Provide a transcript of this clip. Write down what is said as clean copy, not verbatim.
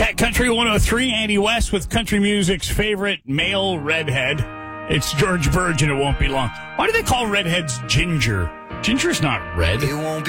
Cat Country 103, Andy West with country music's favorite male redhead. It's George Burge, and it won't be long. Why do they call redheads ginger? Ginger's not red. It won't be